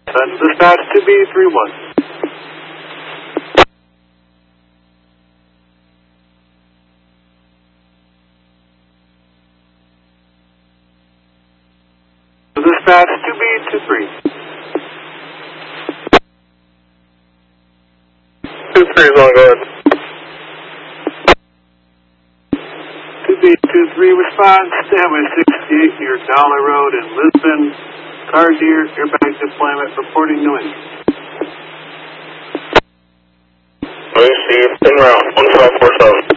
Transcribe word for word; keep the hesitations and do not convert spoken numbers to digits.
Send dispatch to B three one. Dispatch to B two three. two three is on guard. To B two three response, Highway sixty-eight near Dollar Road in Lisbon. Car Deer, airbag deployment, reporting new engine. I see you, pin round, one five four seven.